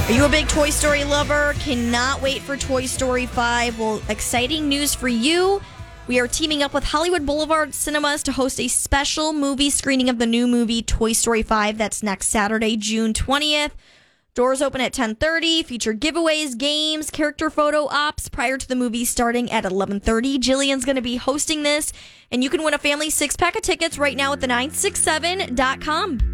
Are you a big Toy Story lover? Cannot wait for Toy Story 5. Well, exciting news for you. We are teaming up with Hollywood Boulevard Cinemas to host a special movie screening of the new movie Toy Story 5. That's next Saturday, June 20th. Doors open at 10:30. Feature giveaways, games, character photo ops prior to the movie starting at 11:30. Jillian's going to be hosting this, and you can win a family 6-pack of tickets right now at the967.com.